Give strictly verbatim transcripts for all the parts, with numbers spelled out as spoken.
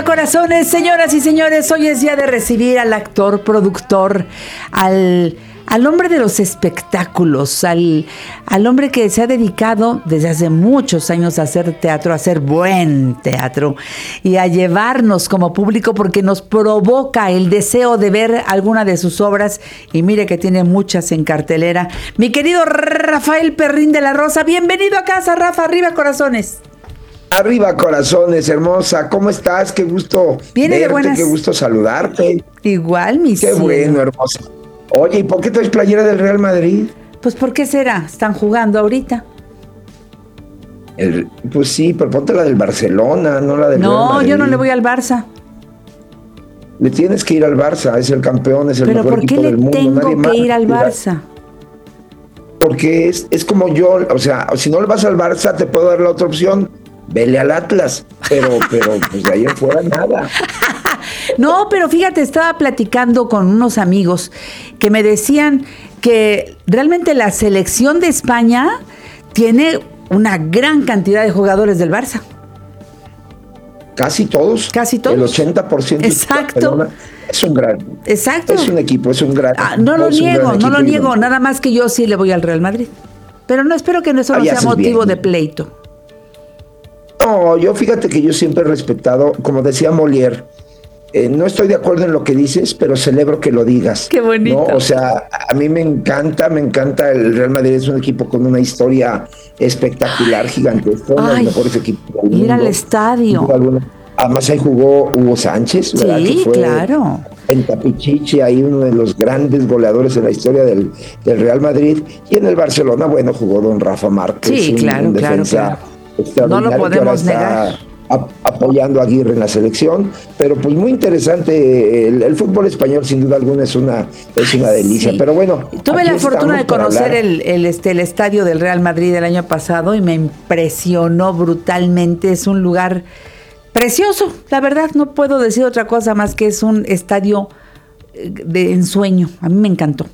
Arriba corazones, señoras y señores, hoy es día de recibir al actor, productor, al, al hombre de los espectáculos, al, al hombre que se ha dedicado desde hace muchos años a hacer teatro, a hacer buen teatro y a llevarnos como público porque nos provoca el deseo de ver alguna de sus obras y mire que tiene muchas en cartelera. Mi querido Rafael Perrín de la Rosa, bienvenido a casa, Rafa, arriba corazones. Arriba corazones, hermosa, ¿cómo estás? Qué gusto Viene verte, de buenas. Qué gusto saludarte. Igual, mi Qué cielo. bueno, hermosa. Oye, ¿y por qué traes playera del Real Madrid? Pues, ¿por qué será? Están jugando ahorita. El, pues sí, pero ponte la del Barcelona, no la del Real No, Madrid. yo no le voy al Barça. Le tienes que ir al Barça, es el campeón, es el Pero mejor ¿por qué equipo le del mundo. tengo Nadie que más ir al quiere Barça? Porque es, es como yo, o sea, si no le vas al Barça, te puedo dar la otra opción. Vele al Atlas, pero, pero pues de ahí en fuera nada. No, pero fíjate, estaba platicando con unos amigos que me decían que realmente la selección de España tiene una gran cantidad de jugadores del Barça. Casi todos. Casi todos. El ochenta por ciento. Exacto. Es un gran. Exacto. Es un equipo, es un gran. Ah, no lo es un niego, gran no lo equipo y niego, no- nada más que yo sí le voy al Real Madrid. Pero no espero que eso no Ahí sea haces motivo bien. de pleito. No, yo fíjate que yo siempre he respetado, como decía Molière, eh, no estoy de acuerdo en lo que dices, pero celebro que lo digas. Qué bonito. ¿No? O sea, a mí me encanta, me encanta. El Real Madrid es un equipo con una historia espectacular, gigantesca, uno de Ay, los mejores equipos del ir al mundo. estadio. Sin duda alguna. Además ahí jugó Hugo Sánchez, ¿verdad? Sí, Que fue claro. En Tapichichi, ahí uno de los grandes goleadores en la historia del, del Real Madrid. Y en el Barcelona, bueno, jugó don Rafa Márquez, Sí, un, claro, un claro, defensa claro. extraordinario No lo que ahora podemos está negar. ap- apoyando a Aguirre en la selección. Pero pues muy interesante. El, el fútbol español, sin duda alguna, es una, es una delicia. Sí. Pero bueno, Tuve aquí la fortuna estamos de para conocer hablar. el, el, este, el estadio del Real Madrid el año pasado y me impresionó brutalmente. Es un lugar precioso, la verdad, no puedo decir otra cosa más que es un estadio eh, de ensueño. A mí me encantó.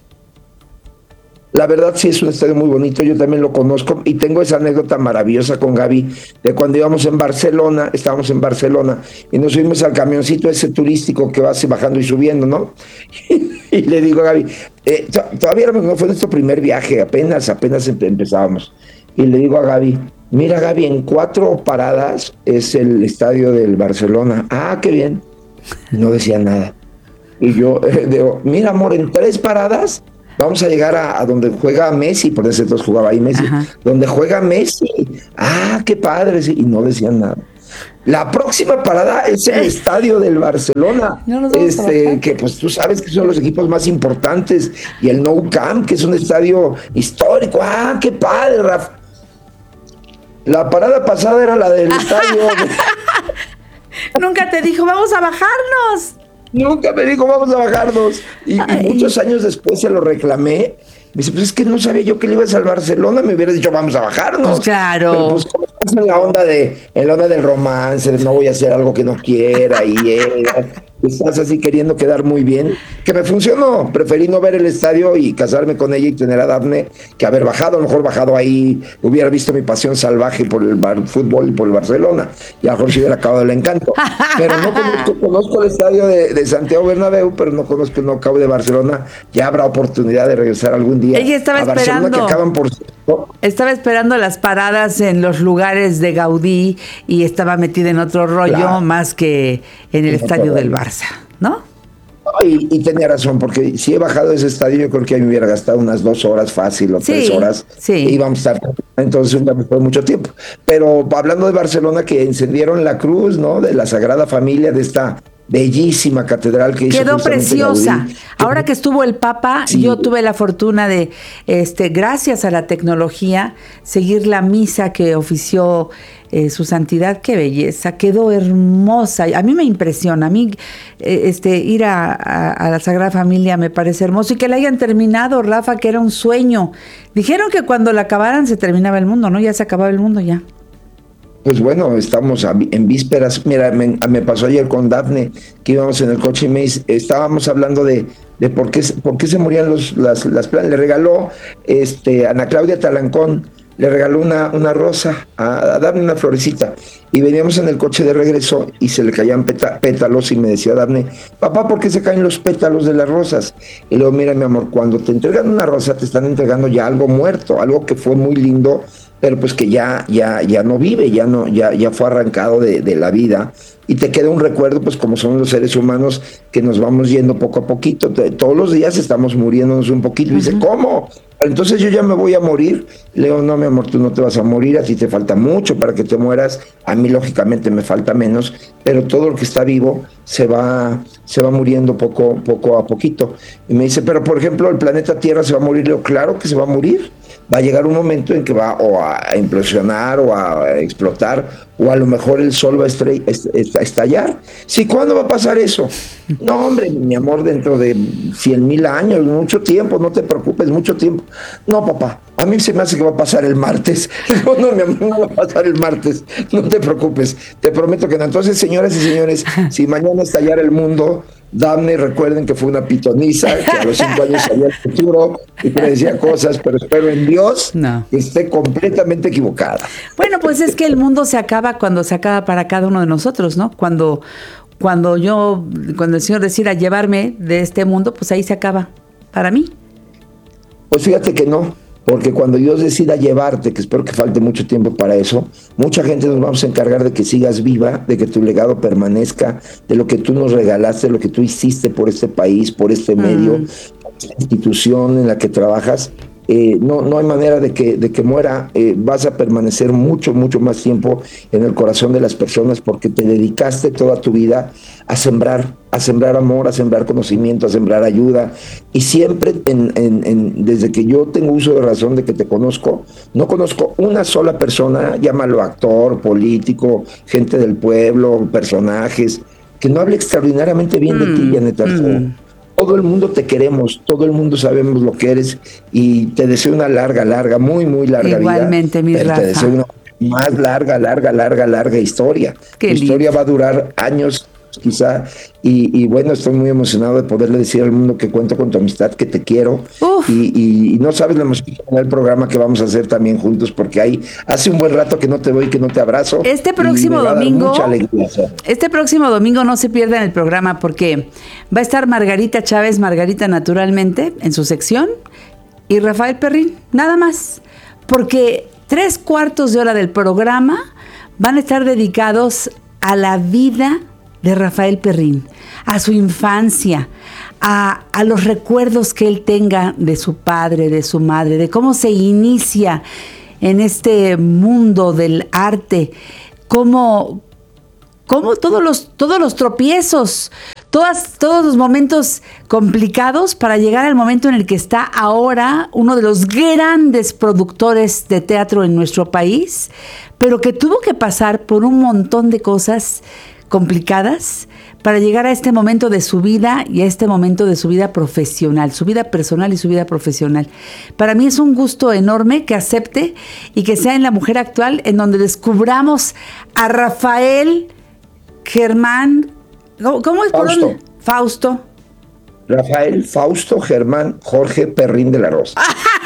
La verdad sí es un estadio muy bonito, yo también lo conozco y tengo esa anécdota maravillosa con Gaby de cuando íbamos en Barcelona, estábamos en Barcelona y nos subimos al camioncito ese turístico que va así bajando y subiendo, ¿no? Y le digo a Gaby, eh, to- todavía no fue nuestro primer viaje, apenas, apenas empe- empezábamos. Y le digo a Gaby, mira Gaby, en cuatro paradas es el estadio del Barcelona. Ah, qué bien. No decía nada. Y yo eh, digo, mira amor, en tres paradas vamos a llegar a, a donde juega Messi, por eso entonces jugaba ahí Messi, Ajá. donde juega Messi. Ah, qué padre, sí, y no decían nada. La próxima parada es el estadio del Barcelona, No nos vamos a este, bajar. que pues tú sabes que son los equipos más importantes, y el Nou Camp, que es un estadio histórico. Ah, qué padre, Rafa. La parada pasada era la del estadio. Nunca te dijo, vamos a bajarnos. Nunca me dijo, vamos a bajarnos. Y, y Ay. muchos años después se lo reclamé. Me dice, pues es que no sabía yo que le ibas al Barcelona, me hubiera dicho, vamos a bajarnos. Pues claro. Pero pues como estás en la onda de, en la onda del romance, de no voy a hacer algo que no quiera, y eh, estás así queriendo quedar muy bien, que me funcionó. Preferí no ver el estadio y casarme con ella y tener a Dafne que haber bajado, a lo mejor bajado ahí, hubiera visto mi pasión salvaje por el bar- fútbol y por el Barcelona, y a lo mejor se hubiera acabado el encanto. Pero no conozco, conozco el estadio de, de Santiago Bernabéu, pero no conozco el Nou Camp de Barcelona. Ya habrá oportunidad de regresar algún día Ella estaba a Barcelona, esperando. que acaban por cierto. Estaba esperando las paradas en los lugares de Gaudí y estaba metida en otro rollo Claro. más que en el En otro estadio del rollo. Barça, ¿no? Y, y tenía razón, porque si he bajado ese estadio, yo creo que ahí me hubiera gastado unas dos horas fácil o Sí, tres horas. sí. E íbamos a estar, entonces me fue mucho tiempo. Pero hablando de Barcelona, que encendieron la cruz, ¿no? De la Sagrada Familia, de esta bellísima catedral que hizo Quedó justamente preciosa. Gaudí. Ahora que estuvo el Papa, Sí. yo tuve la fortuna de, este, gracias a la tecnología, seguir la misa que ofició eh, su santidad. Qué belleza, quedó hermosa. A mí me impresiona, a mí eh, este, ir a, a, a la Sagrada Familia me parece hermoso y que la hayan terminado, Rafa, que era un sueño. Dijeron que cuando la acabaran se terminaba el mundo, ¿no? Ya se acababa el mundo ya. Pues bueno, estamos a- en vísperas. Mira, me, me pasó ayer con Dafne, que íbamos en el coche y me dice- estábamos hablando de, de por qué, se- por qué se morían los, las, las plantas. Le regaló este, Ana Claudia Talancón le regaló una, una rosa a, a Dafne, una florecita. Y veníamos en el coche de regreso y se le caían peta, pétalos y me decía Dafne, papá, ¿por qué se caen los pétalos de las rosas? Y luego, mira, mi amor, cuando te entregan una rosa te están entregando ya algo muerto, algo que fue muy lindo, pero pues que ya, ya, ya no vive, ya no, ya, ya fue arrancado de, de la vida, y te queda un recuerdo, pues como son los seres humanos, que nos vamos yendo poco a poquito, todos los días estamos muriéndonos un poquito. Uh-huh. Y dice, ¿cómo? Entonces yo ya me voy a morir. Le digo, no, mi amor, tú no te vas a morir, a ti te falta mucho para que te mueras, a mí lógicamente me falta menos, pero todo lo que está vivo se va, se va muriendo poco, poco a poquito. Y me dice, pero por ejemplo, el planeta Tierra se va a morir. Le digo, claro que se va a morir. Va a llegar un momento en que va o a implosionar o a explotar, o a lo mejor el sol va a estre- est- a estallar. Sí, ¿cuándo va a pasar eso? No, hombre, mi amor, dentro de cien mil años, mucho tiempo, no te preocupes, mucho tiempo. No, papá, a mí se me hace que va a pasar el martes. No, no, mi amor, no va a pasar el martes, no te preocupes, te prometo que no. Entonces, señoras y señores, si mañana estallara el mundo, Dafne, recuerden que fue una pitoniza, que a los cinco años sabía el futuro y que decía cosas, pero espero en Dios no. que esté completamente equivocada. Bueno, pues es que el mundo se acaba cuando se acaba para cada uno de nosotros, ¿no? Cuando, cuando yo, cuando el Señor decida llevarme de este mundo, pues ahí se acaba para mí. Pues fíjate que no, porque cuando Dios decida llevarte, que espero que falte mucho tiempo para eso, mucha gente nos vamos a encargar de que sigas viva, de que tu legado permanezca, de lo que tú nos regalaste, de lo que tú hiciste por este país, por este mm. medio, por esta institución en la que trabajas. Eh, no, no hay manera de que, de que muera. Eh, vas a permanecer mucho, mucho más tiempo en el corazón de las personas porque te dedicaste toda tu vida a sembrar, a sembrar amor, a sembrar conocimiento, a sembrar ayuda. Y siempre, en, en, en, desde que yo tengo uso de razón de que te conozco, no conozco una sola persona, llámalo actor, político, gente del pueblo, personajes, que no hable extraordinariamente bien mm, de ti, Janet Arceo. Mm. Todo el mundo te queremos, todo el mundo sabemos lo que eres y te deseo una larga, larga, muy, muy larga Igualmente, vida. Igualmente, mi Rafa. Te deseo una más larga, larga, larga, larga historia. La historia va a durar años quizá, y, y bueno, estoy muy emocionado de poderle decir al mundo que cuento con tu amistad, que te quiero, y, y, y no sabes la emoción del programa que vamos a hacer también juntos, porque hay, hace un buen rato que no te veo y que no te abrazo. Este próximo domingo, este próximo domingo no se pierdan el programa, porque va a estar Margarita Chávez, Margarita Naturalmente, en su sección, y Rafael Perrín, nada más, porque tres cuartos de hora del programa van a estar dedicados a la vida de Rafael Perrín, a su infancia, a, a los recuerdos que él tenga de su padre, de su madre, de cómo se inicia en este mundo del arte, cómo, cómo todos los, todos los tropiezos, todas, todos los momentos complicados para llegar al momento en el que está ahora uno de los grandes productores de teatro en nuestro país, pero que tuvo que pasar por un montón de cosas complicadas para llegar a este momento de su vida y a este momento de su vida profesional, su vida personal y su vida profesional. Para mí es un gusto enorme que acepte y que sea en La Mujer Actual en donde descubramos a Rafael Germán, ¿cómo, cómo es? Fausto. Fausto. Rafael Fausto Germán Jorge Perrín de la Rosa.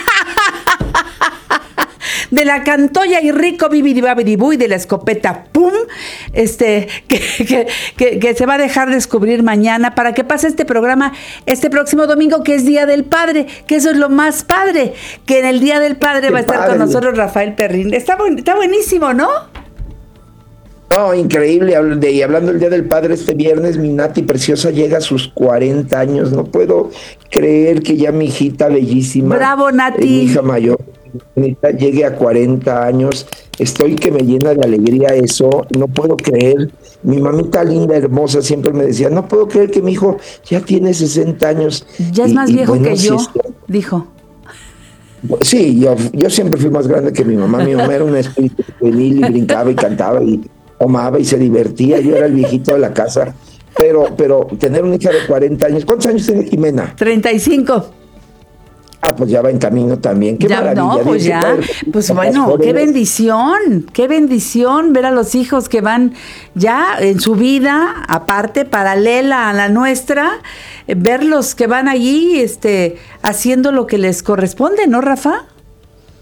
De la cantoya y rico bibidibabidibú y de la escopeta pum, este, que, que, que, que se va a dejar descubrir mañana para que pase este programa este próximo domingo, que es Día del Padre, que eso es lo más padre, que en el Día del Padre Qué va a estar padre. Con nosotros Rafael Perrín. Está, buen, está buenísimo, ¿no? No, increíble. Y hablando del Día del Padre, este viernes mi Nati preciosa llega a sus cuarenta años. No puedo creer que ya mi hijita bellísima, bravo, Nati, mi hija mayor, llegue a cuarenta años. Estoy que me llena de alegría eso. No puedo creer. Mi mamita linda, hermosa, siempre me decía, no puedo creer que mi hijo ya tiene sesenta años. Ya es y, más y viejo bueno, que yo, sí, dijo. Sí, yo, yo siempre fui más grande que mi mamá. Mi mamá era un espíritu juvenil y brincaba y cantaba y tomaba y se divertía. Yo era el viejito de la casa. Pero, pero tener una hija de cuarenta años. ¿Cuántos años tiene Jimena? treinta y cinco. Ah, pues ya va en camino también. Qué ya, maravilla. No, pues ya. Padre, pues bueno, qué bendición, qué bendición ver a los hijos que van ya en su vida, aparte, paralela a la nuestra, verlos que van allí este, haciendo lo que les corresponde, ¿no, Rafa?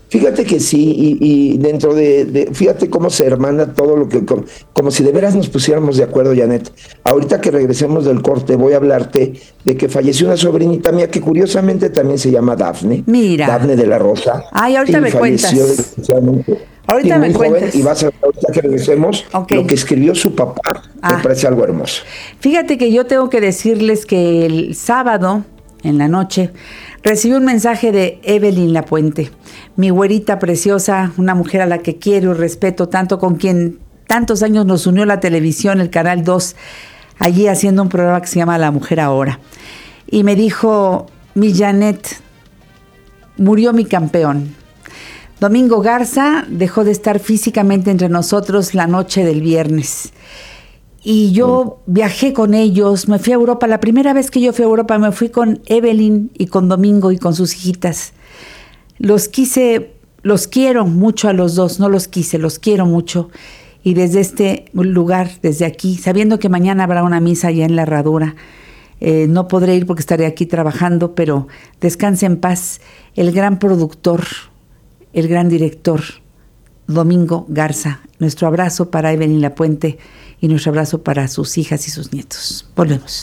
Fíjate que sí, y, y dentro de, de, fíjate cómo se hermana todo lo que, como, como si de veras nos pusiéramos de acuerdo, Janet. Ahorita que regresemos del corte voy a hablarte de que falleció una sobrinita mía que curiosamente también se llama Dafne. Mira. Dafne de la Rosa. Ay, ahorita sí, me cuentas. Ahorita sí, me muy cuentas. Joven, y vas a ver ahorita que regresemos okay. Lo que escribió su papá. Ah. Me parece algo hermoso. Fíjate que yo tengo que decirles que el sábado, en la noche, recibí un mensaje de Evelyn Lapuente, mi güerita preciosa, una mujer a la que quiero y respeto tanto, con quien tantos años nos unió la televisión, el Canal dos, allí haciendo un programa que se llama La Mujer Ahora. Y me dijo, mi Janet, murió mi campeón. Domingo Garza dejó de estar físicamente entre nosotros la noche del viernes. Y yo viajé con ellos, me fui a Europa. La primera vez que yo fui a Europa me fui con Evelyn y con Domingo y con sus hijitas. Los quise, los quiero mucho a los dos, no los quise, los quiero mucho. Y desde este lugar, desde aquí, sabiendo que mañana habrá una misa allá en La Herradura, eh, no podré ir porque estaré aquí trabajando, pero descanse en paz el gran productor, el gran director, Domingo Garza. Nuestro abrazo para Evelyn Lapuente y nuestro abrazo para sus hijas y sus nietos. Volvemos.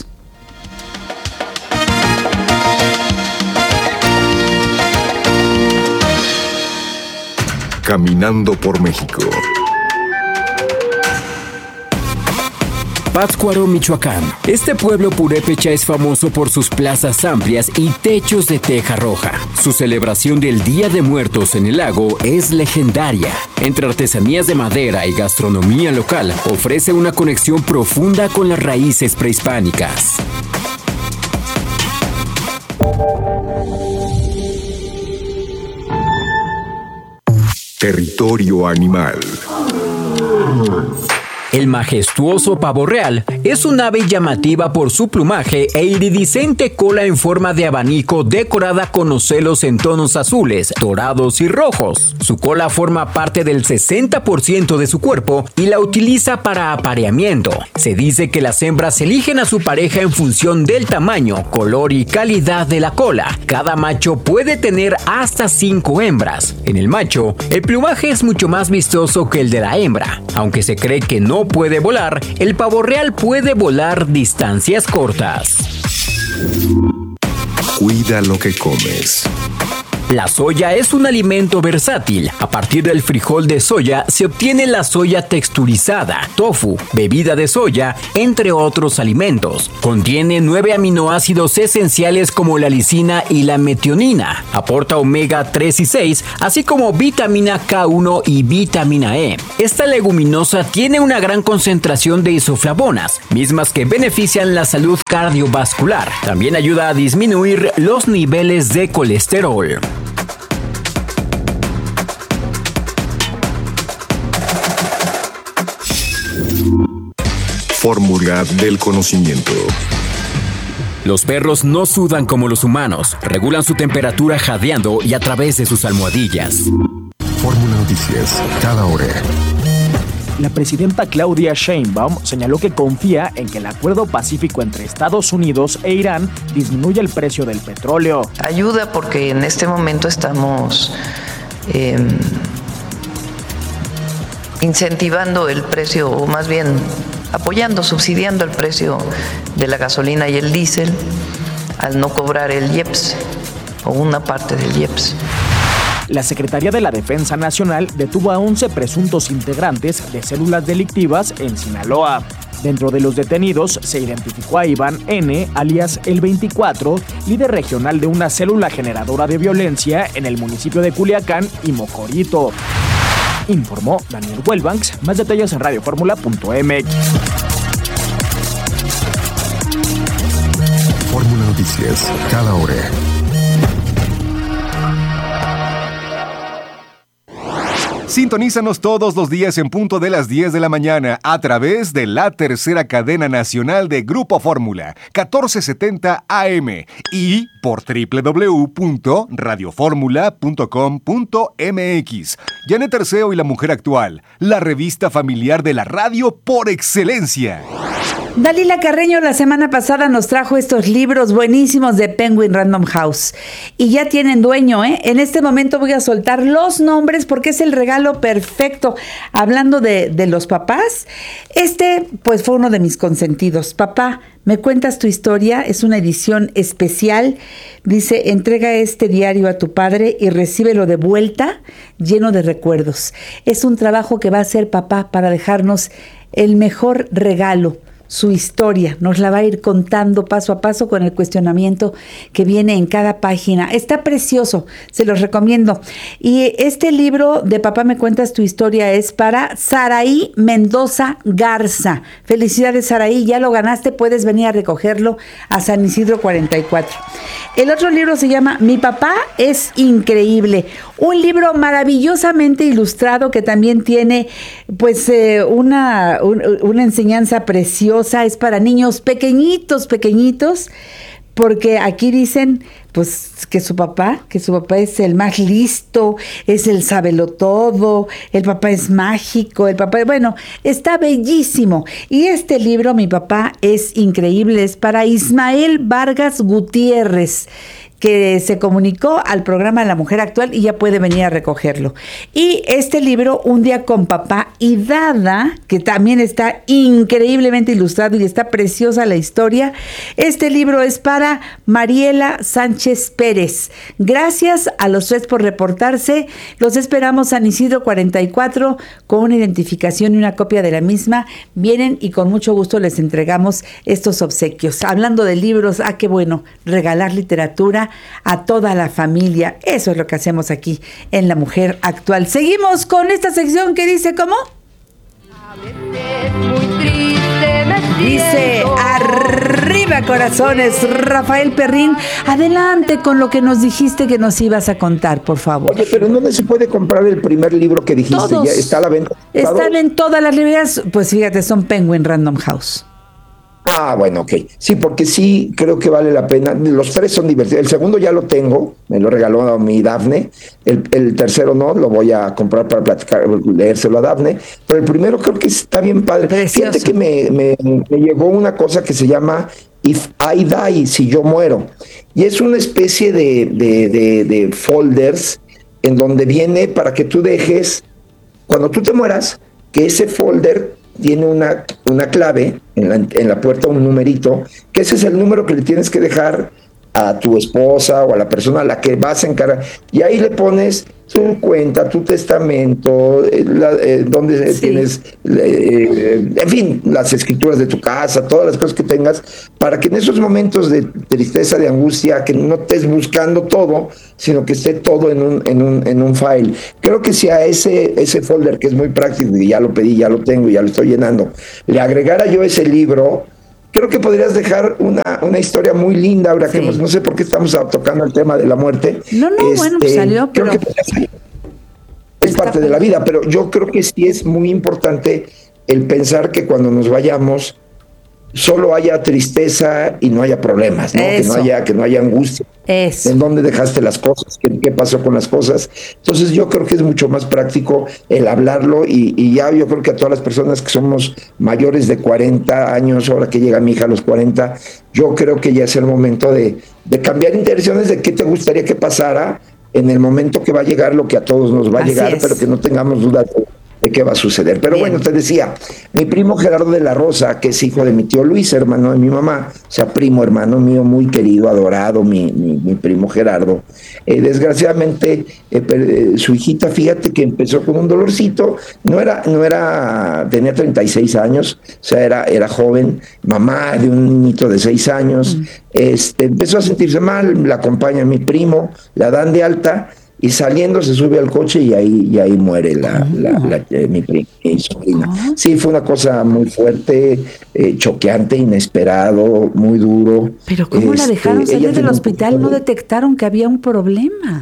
Caminando por México. Pátzcuaro, Michoacán. Este pueblo purépecha es famoso por sus plazas amplias y techos de teja roja. Su celebración del Día de Muertos en el lago es legendaria. Entre artesanías de madera y gastronomía local, ofrece una conexión profunda con las raíces prehispánicas. Territorio animal. El majestuoso pavo real es un ave llamativa por su plumaje e iridiscente cola en forma de abanico decorada con ocelos en tonos azules, dorados y rojos. Su cola forma parte del sesenta por ciento de su cuerpo y la utiliza para apareamiento. Se dice que las hembras eligen a su pareja en función del tamaño, color y calidad de la cola. Cada macho puede tener hasta cinco hembras. En el macho, el plumaje es mucho más vistoso que el de la hembra. Aunque se cree que no puede volar, el pavo real puede volar distancias cortas. Cuida lo que comes. La soya es un alimento versátil. A partir del frijol de soya se obtiene la soya texturizada, tofu, bebida de soya, entre otros alimentos. Contiene nueve aminoácidos esenciales como la lisina y la metionina. Aporta omega tres y seis, así como vitamina K uno y vitamina E. Esta leguminosa tiene una gran concentración de isoflavonas, mismas que benefician la salud cardiovascular. También ayuda a disminuir los niveles de colesterol. Fórmula del conocimiento. Los perros no sudan como los humanos, regulan su temperatura jadeando y a través de sus almohadillas. Fórmula Noticias, cada hora. La presidenta Claudia Sheinbaum señaló que confía en que el acuerdo pacífico entre Estados Unidos e Irán disminuya el precio del petróleo. Ayuda porque en este momento estamos eh, incentivando el precio, o más bien apoyando, subsidiando el precio de la gasolina y el diésel al no cobrar el I E P S o una parte del I E P S. La Secretaría de la Defensa Nacional detuvo a once presuntos integrantes de células delictivas en Sinaloa. Dentro de los detenidos se identificó a Iván N., alias El veinticuatro, líder regional de una célula generadora de violencia en el municipio de Culiacán y Mocorito. Informó Daniel Welbanks. Más detalles en radio fórmula punto m x. Fórmula Noticias, cada hora. Sintonízanos todos los días en punto de las diez de la mañana a través de la tercera cadena nacional de Grupo Fórmula, catorce setenta A M, y por doble u doble u doble u punto radio fórmula punto com punto m x. Janet Terceo y la Mujer Actual, la revista familiar de la radio por excelencia. Dalila Carreño la semana pasada nos trajo estos libros buenísimos de Penguin Random House y ya tienen dueño, ¿eh? En este momento voy a soltar los nombres porque es el regalo perfecto. Hablando de, de los papás, este pues fue uno de mis consentidos. Papá, ¿me cuentas tu historia? Es una edición especial. Dice, entrega este diario a tu padre y recíbelo de vuelta lleno de recuerdos. Es un trabajo que va a hacer papá para dejarnos el mejor regalo. Su historia nos la va a ir contando paso a paso con el cuestionamiento que viene en cada página. Está precioso, se los recomiendo. Y este libro de Papá me cuentas tu historia es para Saraí Mendoza Garza. Felicidades, Saraí, ya lo ganaste, puedes venir a recogerlo a San Isidro cuarenta y cuatro. El otro libro se llama Mi papá es increíble, un libro maravillosamente ilustrado que también tiene pues eh, una, un, una enseñanza preciosa. Es para niños pequeñitos, pequeñitos, porque aquí dicen pues que su papá, que su papá es el más listo, es el sabelotodo, el papá es mágico, el papá, bueno, está bellísimo. Y este libro, Mi papá es increíble, es para Ismael Vargas Gutiérrez, que se comunicó al programa La Mujer Actual y ya puede venir a recogerlo. Y este libro, Un día con papá y Dada, que también está increíblemente ilustrado y está preciosa la historia. Este libro es para Mariela Sánchez Pérez. Gracias a los tres por reportarse. Los esperamos San Isidro cuarenta y cuatro con una identificación y una copia de la misma. Vienen y con mucho gusto les entregamos estos obsequios. Hablando de libros, ah, qué bueno, regalar literatura a toda la familia. Eso es lo que hacemos aquí en La Mujer Actual. Seguimos con esta sección que dice ¿cómo? Dice arriba corazones. Rafael Perrín, adelante con lo que nos dijiste que nos ibas a contar, por favor. Oye, pero ¿dónde se puede comprar el primer libro que dijiste? Todos. ¿Ya está a la venta? Están en todas las librerías. Pues fíjate, son Penguin Random House. Ah, bueno, ok. Sí, porque sí creo que vale la pena. Los tres son divertidos. El segundo ya lo tengo, me lo regaló a mi Dafne. El, el tercero no, lo voy a comprar para platicar, leérselo a Dafne. Pero el primero creo que está bien padre. Precioso. Fíjate que me, me, me llegó una cosa que se llama If I Die, si yo muero. Y es una especie de, de, de, de folders en donde viene para que tú dejes, cuando tú te mueras, que ese folder tiene una, una clave en la, en la puerta, un numerito, que ese es el número que le tienes que dejar a tu esposa o a la persona a la que vas a encargar. Y ahí le pones tu cuenta, tu testamento, la, eh, donde sí. tienes, eh, en fin, las escrituras de tu casa, todas las cosas que tengas, para que en esos momentos de tristeza, de angustia, que no estés buscando todo, sino que esté todo en un, en un, en un file. Creo que si a ese, ese folder, que es muy práctico, y ya lo pedí, ya lo tengo, ya lo estoy llenando, le agregara yo ese libro, creo que podrías dejar una, una historia muy linda, ahora sí. que no sé por qué estamos tocando el tema de la muerte. No, no, este, bueno, pues salió, pero... Creo que es parte de la vida, pero yo creo que sí es muy importante el pensar que cuando nos vayamos solo haya tristeza y no haya problemas, ¿no? Que no haya, que no haya angustia. Eso. ¿En dónde dejaste las cosas? ¿Qué, ¿Qué pasó con las cosas? Entonces yo creo que es mucho más práctico el hablarlo y, y ya yo creo que a todas las personas que somos mayores de cuarenta años, ahora que llega mi hija a los cuarenta, yo creo que ya es el momento de, de cambiar intenciones de qué te gustaría que pasara en el momento que va a llegar lo que a todos nos va a Así llegar, es. pero que no tengamos dudas de, de qué va a suceder. Pero Bien. bueno, te decía, mi primo Gerardo de la Rosa, que es hijo de mi tío Luis, hermano de mi mamá, o sea, primo hermano mío, muy querido, adorado, mi, mi, mi primo Gerardo, eh, desgraciadamente eh, eh, su hijita, fíjate que empezó con un dolorcito, no era, no era, tenía treinta y seis años, o sea, era, era joven, mamá de un niñito de seis años, mm. este, empezó a sentirse mal, la acompaña mi primo, la dan de alta, y saliendo se sube al coche y ahí, y ahí muere la, oh. la, la, eh, mi, mi sobrina. Oh. Sí, fue una cosa muy fuerte, eh, choqueante, inesperado, muy duro. Pero ¿cómo este, la dejaron salir del hospital? Un... ¿No detectaron que había un problema?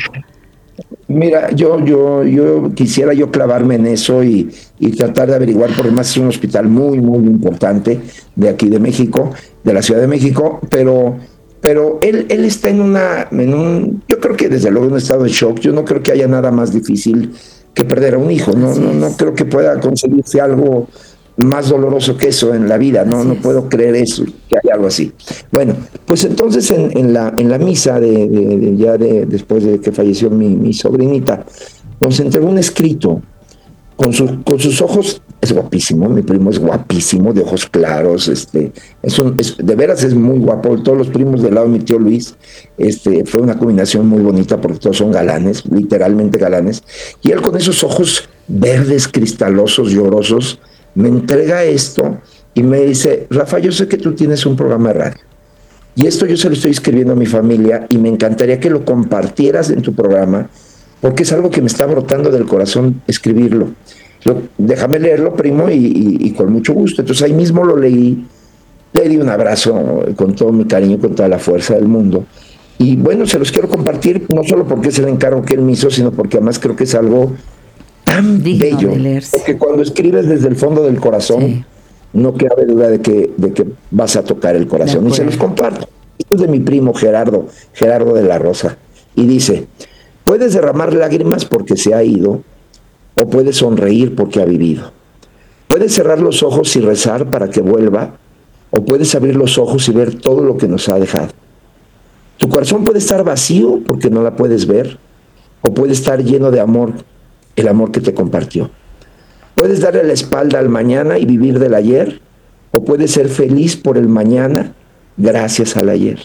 Mira, yo, yo, yo quisiera yo clavarme en eso y, y tratar de averiguar, porque además es un hospital muy, muy importante de aquí de México, de la Ciudad de México, pero... Pero él, él está en una, en un, yo creo que desde luego en un estado de shock. Yo no creo que haya nada más difícil que perder a un hijo. No, no, no creo que pueda conseguirse algo más doloroso que eso en la vida, no, no puedo creer eso, que hay algo así. Bueno, pues entonces en, en la en la misa de, de, de ya de después de que falleció mi, mi sobrinita, nos entregó un escrito con sus con sus ojos. Es guapísimo, mi primo es guapísimo, de ojos claros, este, es un, es, de veras es muy guapo. Todos los primos del lado de mi tío Luis, este, fue una combinación muy bonita porque todos son galanes, literalmente galanes, y él con esos ojos verdes, cristalosos, llorosos, me entrega esto y me dice: Rafa, yo sé que tú tienes un programa de radio, y esto yo se lo estoy escribiendo a mi familia y me encantaría que lo compartieras en tu programa, porque es algo que me está brotando del corazón escribirlo. Lo, déjame leerlo, primo, y, y, y con mucho gusto. Entonces ahí mismo lo leí, le di un abrazo con todo mi cariño, con toda la fuerza del mundo. Y bueno, se los quiero compartir, no solo porque es el encargo que él me hizo, sino porque además creo que es algo tan digno bello, de leerse. porque cuando escribes desde el fondo del corazón, sí, no cabe duda de que, de que vas a tocar el corazón. Y se los comparto. Esto es de mi primo Gerardo, Gerardo de la Rosa. Y dice: puedes derramar lágrimas porque se ha ido, o puedes sonreír porque ha vivido. Puedes cerrar los ojos y rezar para que vuelva, o puedes abrir los ojos y ver todo lo que nos ha dejado. Tu corazón puede estar vacío porque no la puedes ver, o puede estar lleno de amor, el amor que te compartió. Puedes darle la espalda al mañana y vivir del ayer, o puedes ser feliz por el mañana gracias al ayer.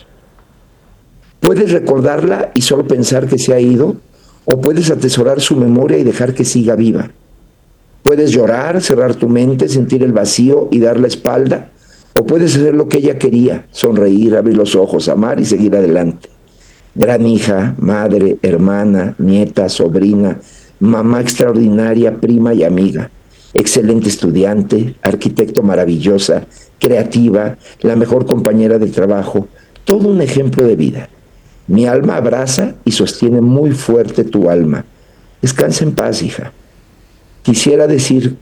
Puedes recordarla y solo pensar que se ha ido, o puedes atesorar su memoria y dejar que siga viva. Puedes llorar, cerrar tu mente, sentir el vacío y dar la espalda, o puedes hacer lo que ella quería: sonreír, abrir los ojos, amar y seguir adelante. Gran hija, madre, hermana, nieta, sobrina, mamá extraordinaria, prima y amiga, excelente estudiante, arquitecto maravillosa, creativa, la mejor compañera de trabajo, todo un ejemplo de vida. Mi alma abraza y sostiene muy fuerte tu alma. Descansa en paz, hija. Quisiera decir: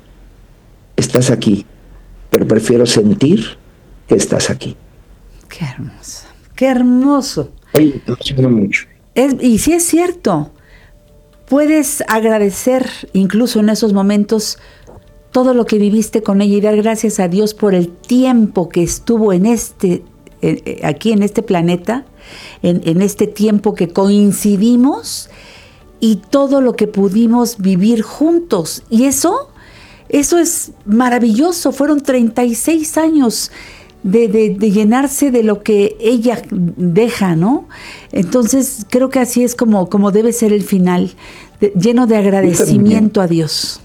estás aquí, pero prefiero sentir que estás aquí. Qué hermoso, qué hermoso. Oye, me emociona mucho. Es, y sí es cierto, puedes agradecer incluso en esos momentos todo lo que viviste con ella y dar gracias a Dios por el tiempo que estuvo en este, eh, aquí en este planeta, en, en este tiempo que coincidimos y todo lo que pudimos vivir juntos. Y eso, eso es maravilloso. Fueron treinta y seis años de, de, de llenarse de lo que ella deja, ¿no? Entonces creo que así es como, como debe ser el final, de, lleno de agradecimiento a Dios.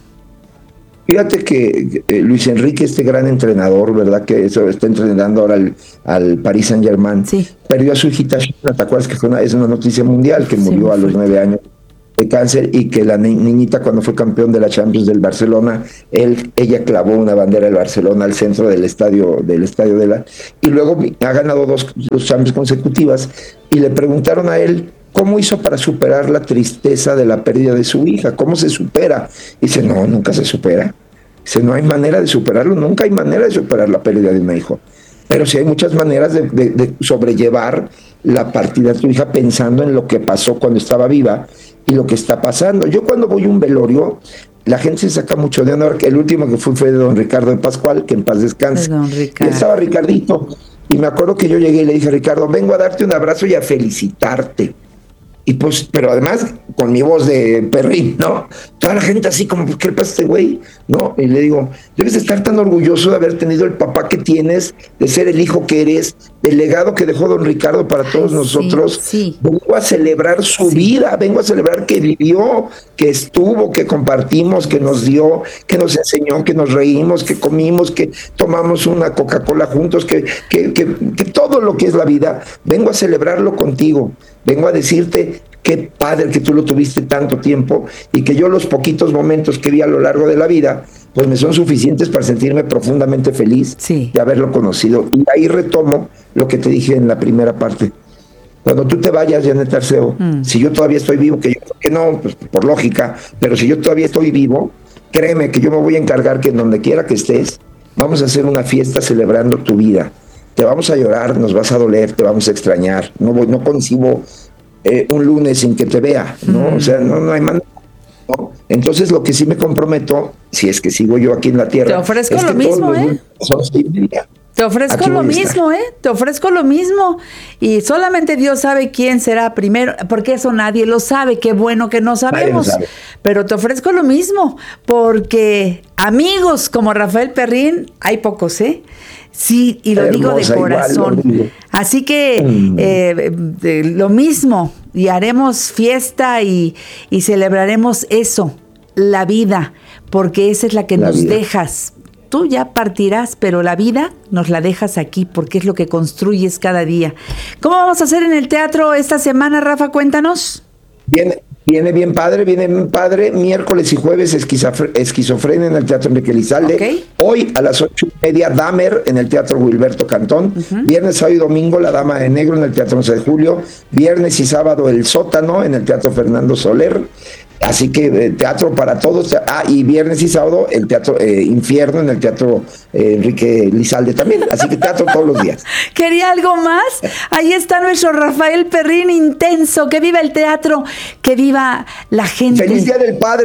Fíjate que eh, Luis Enrique, este gran entrenador, ¿verdad? Que eso está entrenando ahora al, al Paris Saint-Germain, sí, perdió a su hijita, ¿te acuerdas que fue una, es una noticia mundial que murió sí, a los nueve años de cáncer, y que la ni- niñita cuando fue campeón de la Champions del Barcelona, él, ella clavó una bandera del Barcelona al centro del estadio, del estadio de la, y luego ha ganado dos, dos Champions consecutivas, y le preguntaron a él cómo hizo para superar la tristeza de la pérdida de su hija, cómo se supera. Y dice: no, nunca se supera. Dice: no hay manera de superarlo, nunca hay manera de superar la pérdida de un hijo. Pero sí hay muchas maneras de, de, de sobrellevar la partida de tu hija pensando en lo que pasó cuando estaba viva y lo que está pasando. Yo cuando voy a un velorio, la gente se saca mucho de honor. El último que fui fue de don Ricardo de Pascual, que en paz descanse. Y estaba Ricardito, y me acuerdo que yo llegué y le dije: Ricardo, vengo a darte un abrazo y a felicitarte. Y pues, pero además con mi voz de perrín, ¿no? Toda la gente así como: ¿qué le pasa a este güey? ¿No? Y le digo: debes de estar tan orgulloso de haber tenido el papá que tienes, de ser el hijo que eres, del legado que dejó don Ricardo para todos Ay, nosotros. Sí, sí. Vengo a celebrar su sí. vida, vengo a celebrar que vivió, que estuvo, que compartimos, que nos dio, que nos enseñó, que nos reímos, que comimos, que tomamos una Coca-Cola juntos, que, que, que, que todo lo que es la vida, vengo a celebrarlo contigo. Vengo a decirte qué padre que tú lo tuviste tanto tiempo, y que yo los poquitos momentos que vi a lo largo de la vida, pues me son suficientes para sentirme profundamente feliz sí. de haberlo conocido. Y ahí retomo lo que te dije en la primera parte. Cuando tú te vayas, Janet Arceo, mm. si yo todavía estoy vivo, que yo creo que no, pues por lógica, pero si yo todavía estoy vivo, créeme que yo me voy a encargar que en donde quiera que estés, vamos a hacer una fiesta celebrando tu vida. Te vamos a llorar, nos vas a doler, te vamos a extrañar. No voy, no concibo eh, un lunes sin que te vea, ¿no? Mm. O sea, no, no hay manera, ¿no? Entonces, lo que sí me comprometo si es que sigo yo aquí en la tierra. Te ofrezco es lo que mismo, ¿eh? Son seis y media. Te ofrezco Aquí lo voy a mismo, ¿eh? Te ofrezco lo mismo. Y solamente Dios sabe quién será primero, porque eso nadie lo sabe. Qué bueno que no sabemos. sabe. Pero te ofrezco lo mismo, porque amigos como Rafael Perrín hay pocos, ¿eh? Sí, y lo digo de Hermosa, igual, corazón. lo digo. Así que Mm. eh, de- lo mismo, y haremos fiesta y, y celebraremos eso, la vida, porque esa es la que La nos vida. dejas. Tú ya partirás, pero la vida nos la dejas aquí porque es lo que construyes cada día. ¿Cómo vamos a hacer en el teatro esta semana, Rafa? Cuéntanos. Viene, viene bien padre, viene bien padre. Miércoles y jueves esquizofre- esquizofrenia en el Teatro Enrique Elizalde. Ok. Hoy a las ocho y media, Dahmer en el Teatro Wilberto Cantón. Viernes, sábado y domingo, La Dama de Negro en el Teatro once de julio. Viernes y sábado, El Sótano en el Teatro Fernando Soler. Así que eh, teatro para todos. Ah, y viernes y sábado, el Teatro eh, Infierno en el Teatro eh, Enrique Elizalde también. Así que teatro todos los días. ¿Quería algo más? Ahí está nuestro Rafael Perrín intenso. Que viva el teatro, que viva la gente. Feliz Día del Padre.